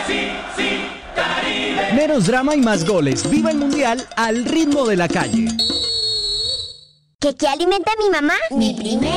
Menos drama y más goles. Viva el Mundial al ritmo de la calle. ¿Qué alimenta mi mamá? Mi primera